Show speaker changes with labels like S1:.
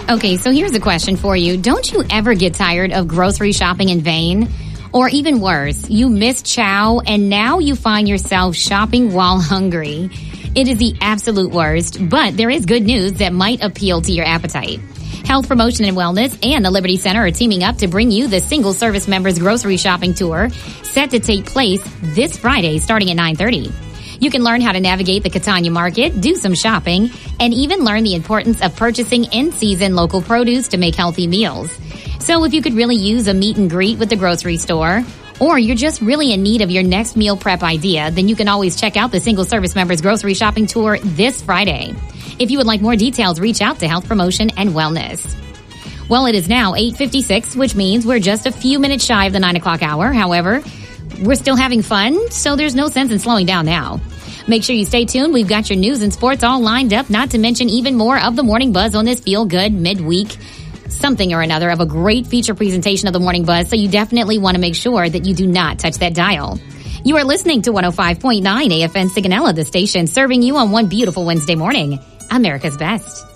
S1: Okay, so here's a question for you. Don't you ever get tired of grocery shopping in vain? Or even worse, you miss chow and now you find yourself shopping while hungry. It is the absolute worst, but there is good news that might appeal to your appetite. Health Promotion and Wellness and the Liberty Center are teaming up to bring you the Single Service Members Grocery Shopping Tour, set to take place this Friday starting at 9:30. You can learn how to navigate the Catania Market, do some shopping, and even learn the importance of purchasing in-season local produce to make healthy meals. So if you could really use a meet and greet with the grocery store, or you're just really in need of your next meal prep idea, then you can always check out the Single Service Members Grocery Shopping Tour this Friday. If you would like more details, reach out to Health Promotion and Wellness. Well, it is now 8:56, which means we're just a few minutes shy of the 9 o'clock hour. However, we're still having fun, so there's no sense in slowing down now. Make sure you stay tuned. We've got your news and sports all lined up, not to mention even more of the Morning Buzz on this feel-good midweek something or another of a great feature presentation of the Morning Buzz, so you definitely want to make sure that you do not touch that dial. You are listening to 105.9 AFN Sigonella, the station serving you on one beautiful Wednesday morning. America's Best.